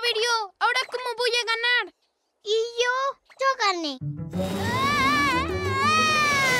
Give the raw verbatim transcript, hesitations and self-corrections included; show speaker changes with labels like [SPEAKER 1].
[SPEAKER 1] perdió. ¿Ahora cómo voy a ganar?
[SPEAKER 2] ¿Y yo? Yo gané.